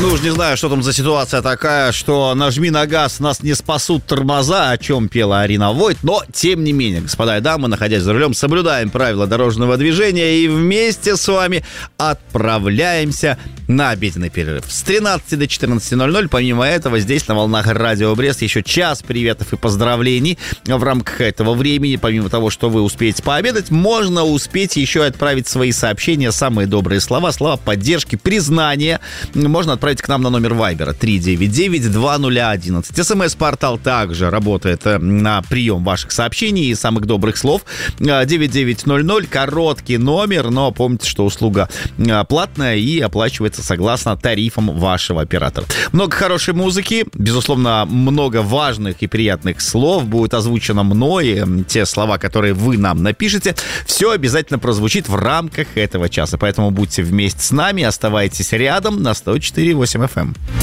Ну уж не знаю, что там за ситуация такая, что нажми на газ, нас не спасут тормоза, о чем пела Арина Войт. Но, тем не менее, господа и дамы, находясь за рулем, соблюдаем правила дорожного движения и вместе с вами отправляемся на обеденный перерыв. С 13 до 14:00. Помимо этого, здесь на волнах Радио Брест еще час приветов и поздравлений. В рамках этого времени, помимо того, что вы успеете пообедать, можно успеть еще отправить свои сообщения, самые добрые слова, слова поддержки, признания. Можно отправить к нам на номер Вайбера 399-2011. СМС-портал также работает на прием ваших сообщений и самых добрых слов. 9900, короткий номер, но помните, что услуга платная и оплачивается согласно тарифам вашего оператора. Много хорошей музыки, безусловно, много важных и приятных слов будет озвучено мной, те слова, которые вы нам напишете, все обязательно прозвучит в рамках этого часа, поэтому будьте вместе с нами, оставайтесь рядом на 104.8 FM.